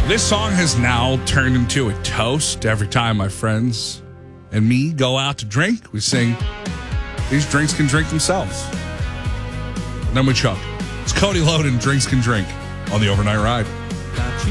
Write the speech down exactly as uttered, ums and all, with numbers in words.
This song has now turned into a toast. Every time my friends and me go out to drink, we sing, "These drinks can drink themselves." And then we chug. It's Cody Loden, Drinks Can Drink on the Overnight Ride.